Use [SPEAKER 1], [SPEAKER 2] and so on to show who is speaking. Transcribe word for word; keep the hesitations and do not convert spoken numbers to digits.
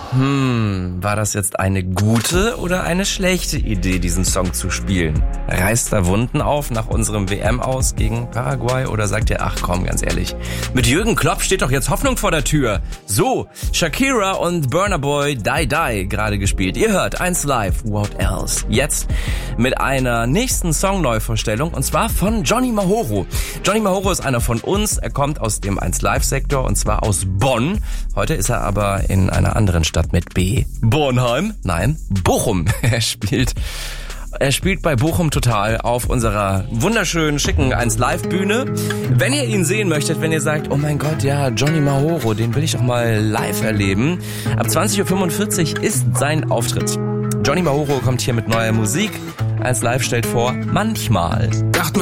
[SPEAKER 1] Hm, war das jetzt eine gute oder eine schlechte Idee, diesen Song zu spielen? Reißt er Wunden auf nach unserem W M-Aus gegen Paraguay oder sagt ihr, ach komm, ganz ehrlich, mit Jürgen Klopp steht doch jetzt Hoffnung vor der Tür. So, Shakira und Burna Boy, Die Die, gerade gespielt. Ihr hört eins Live, What Else? Jetzt mit einer nächsten Songneuvorstellung und zwar von Johnny Mahoro. Johnny Mahoro ist einer von uns, er kommt aus dem eins Live-Sektor und zwar aus Bonn. Heute ist er aber in einer anderen Stadt mit B. Bornheim? Nein, Bochum. Er spielt, er spielt bei Bochum Total auf unserer wunderschönen, schicken eins Live-Bühne. Wenn ihr ihn sehen möchtet, wenn ihr sagt, oh mein Gott, ja, Johnny Mahoro, den will ich doch mal live erleben. Ab zwanzig Uhr fünfundvierzig ist sein Auftritt. Johnny Mahoro kommt hier mit neuer Musik. eins Live stellt vor, manchmal.